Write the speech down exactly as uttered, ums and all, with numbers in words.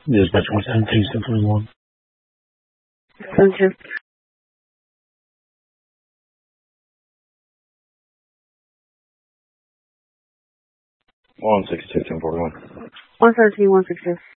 Dispatch one seventeen, seven twenty-one. Thank you. one sixty-two, ten forty-one. one thirteen, one sixty.